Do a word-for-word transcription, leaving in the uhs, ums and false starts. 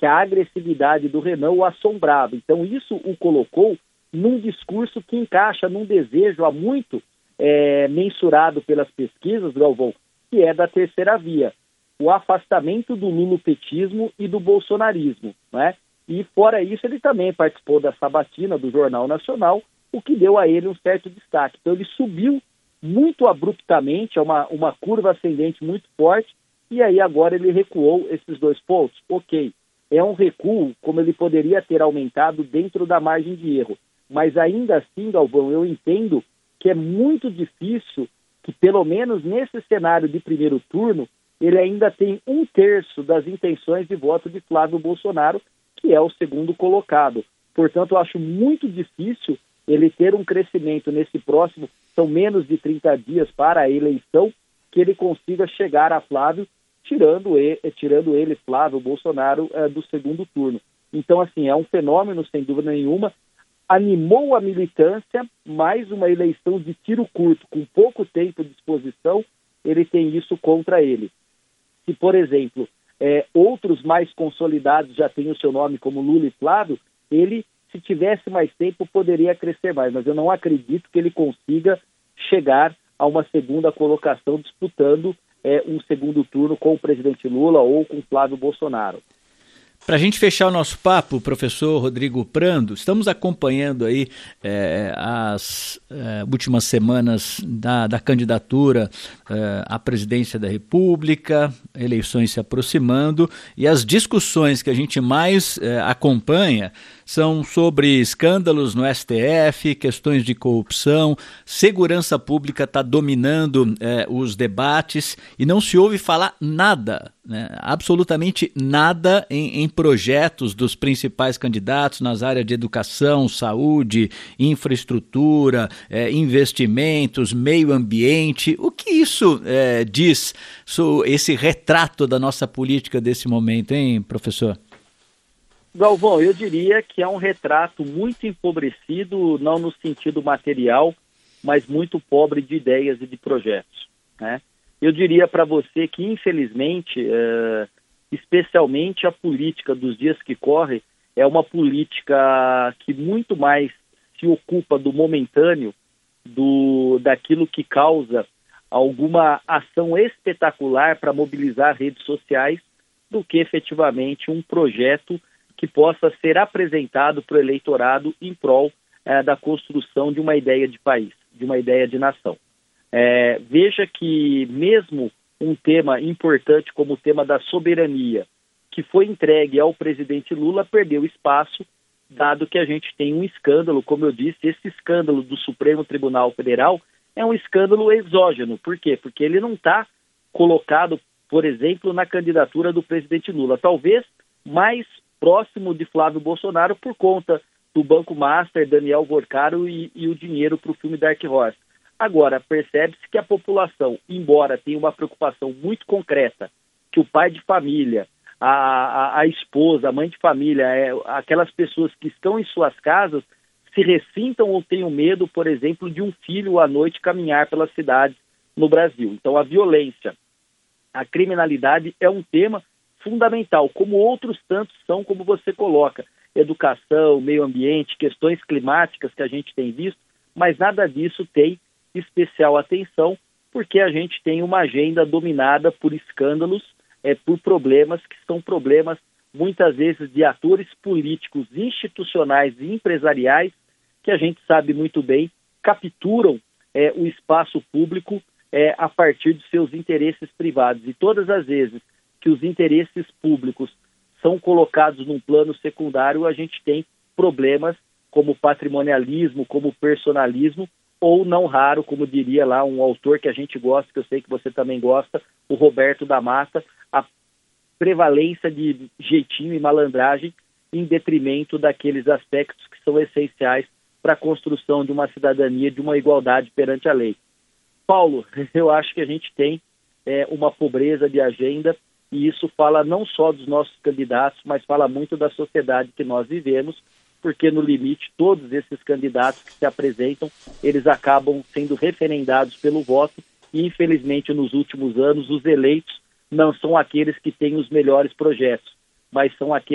que a agressividade do Renan o assombrava. Então isso o colocou num discurso que encaixa num desejo há muito é, mensurado pelas pesquisas, Galvão, que é da terceira via, o afastamento do lulopetismo e do bolsonarismo, né? E fora isso ele também participou da sabatina do Jornal Nacional, o que deu a ele um certo destaque. Então ele subiu muito abruptamente, é uma, uma curva ascendente muito forte, e aí agora ele recuou esses dois pontos. Ok, é um recuo como ele poderia ter aumentado dentro da margem de erro, mas ainda assim, Galvão, eu entendo que é muito difícil que, pelo menos nesse cenário de primeiro turno, ele ainda tem um terço das intenções de voto de Flávio Bolsonaro, que é o segundo colocado. Portanto, eu acho muito difícil ele ter um crescimento nesse próximo, são menos de trinta dias para a eleição, que ele consiga chegar a Flávio, tirando ele, tirando ele Flávio Bolsonaro, é, do segundo turno. Então, assim, é um fenômeno, sem dúvida nenhuma, animou a militância, mais uma eleição de tiro curto, com pouco tempo de exposição, ele tem isso contra ele. Se, por exemplo, é, outros mais consolidados já têm o seu nome, como Lula e Flávio, ele, se tivesse mais tempo, poderia crescer mais, mas eu não acredito que ele consiga chegar a uma segunda colocação disputando é, um segundo turno com o presidente Lula ou com Flávio Bolsonaro. Para a gente fechar o nosso papo, professor Rodrigo Prando, estamos acompanhando aí é, as é, últimas semanas da, da candidatura é, à presidência da República, eleições se aproximando, e as discussões que a gente mais é, acompanha são sobre escândalos no S T F, questões de corrupção, segurança pública está dominando é, os debates e não se ouve falar nada, né, absolutamente nada em, em projetos dos principais candidatos nas áreas de educação, saúde, infraestrutura, é, investimentos, meio ambiente. O que isso é, diz sobre esse retrato da nossa política desse momento, hein, professor? Galvão, eu diria que é um retrato muito empobrecido, não no sentido material, mas muito pobre de ideias e de projetos, né? Eu diria para você que, infelizmente, é, especialmente a política dos dias que correm, é uma política que muito mais se ocupa do momentâneo, do, daquilo que causa alguma ação espetacular para mobilizar redes sociais, do que efetivamente um projeto que possa ser apresentado para o eleitorado em prol é, da construção de uma ideia de país, de uma ideia de nação. É, veja que mesmo um tema importante como o tema da soberania, que foi entregue ao presidente Lula, perdeu espaço, dado que a gente tem um escândalo, como eu disse, esse escândalo do Supremo Tribunal Federal é um escândalo exógeno. Por quê? Porque ele não está colocado, por exemplo, na candidatura do presidente Lula. Talvez mais próximo de Flávio Bolsonaro por conta do Banco Master, Daniel Gorcaro e, e o dinheiro para o filme Dark Horse. Agora, percebe-se que a população, embora tenha uma preocupação muito concreta, que o pai de família, a, a, a esposa, a mãe de família, é, aquelas pessoas que estão em suas casas, se ressintam ou tenham medo, por exemplo, de um filho à noite caminhar pelas cidades no Brasil. Então, a violência, a criminalidade é um tema fundamental, como outros tantos são, como você coloca, educação, meio ambiente, questões climáticas que a gente tem visto, mas nada disso tem especial atenção, porque a gente tem uma agenda dominada por escândalos, é, por problemas que são problemas, muitas vezes, de atores políticos, institucionais e empresariais, que a gente sabe muito bem, capturam é, o espaço público é, a partir de seus interesses privados. E todas as vezes que os interesses públicos são colocados num plano secundário, a gente tem problemas como patrimonialismo, como personalismo, ou não raro, como diria lá um autor que a gente gosta, que eu sei que você também gosta, o Roberto da Mata, a prevalência de jeitinho e malandragem em detrimento daqueles aspectos que são essenciais para a construção de uma cidadania, de uma igualdade perante a lei. Paulo, eu acho que a gente tem é, uma pobreza de agenda, e isso fala não só dos nossos candidatos, mas fala muito da sociedade que nós vivemos, porque no limite todos esses candidatos que se apresentam, eles acabam sendo referendados pelo voto, e infelizmente nos últimos anos os eleitos não são aqueles que têm os melhores projetos, mas são aqueles